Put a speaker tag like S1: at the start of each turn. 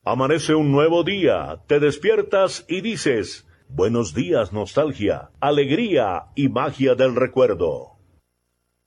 S1: Amanece un nuevo día, te despiertas y dices, buenos días nostalgia, alegría y magia del recuerdo.